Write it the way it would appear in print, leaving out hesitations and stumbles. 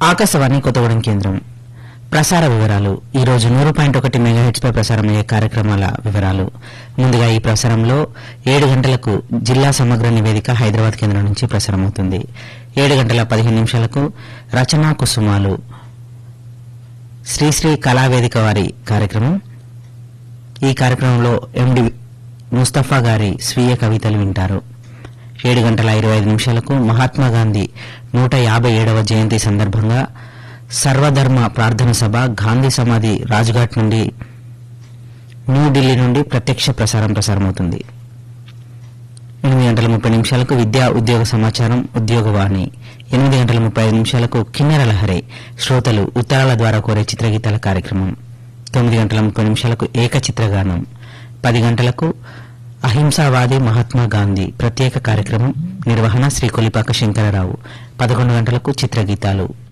ఆకాశవాణి కొత్తగూడెం కేంద్రం ప్రసార వివరాలు. ఈ రోజు 100.1 మెగాహెర్ట్జ్ పై ప్రసారమయ్యే కార్యక్రమాల వివరాలు. ముందుగా ఈ ప్రసారంలో 7 గంటలకు జిల్లా సమగ్ర నివేదిక హైదరాబాద్ కేంద్రం నుంచి ప్రసారమవుతుంది. 7 గంటల 15 నిమిషాలకు రచనా కుసుమాలు శ్రీశ్రీ కళావేదిక వారి కార్యక్రమం. ఈ కార్యక్రమంలో ఎండి ముస్తఫా గారి స్వీయ కవితలు వింటారు. 7 గంటల 25 నిమిషాలకు మహాత్మాగాంధీ 157వ జయంతి సందర్భంగా సర్వధర్మ ప్రార్థన సభ గాంధీ సమాధి రాజ్ఘాట్ నుండి న్యూఢిల్లీ నుండి ప్రత్యక్ష ప్రసారమవుతుంది. 8 గంటల 30 నిమిషాలకు విద్యా ఉద్యోగ సమాచారం ఉద్యోగవాణి. 8 గంటల 35 నిమిషాలకు కిన్నెర లహరి శ్రోతలు ఉత్తరాల ద్వారా కోరే చిత్రగీతాల కార్యక్రమం. 9 గంటల 30 నిమిషాలకు ఏకచిత్రగానం. 10 గంటలకు అహింసావాది మహాత్మా గాంధీ ప్రత్యేక కార్యక్రమం నిర్వహణ శ్రీ కొలిపాక శంకరరావు. 11 గంటలకు చిత్రగీతాలు.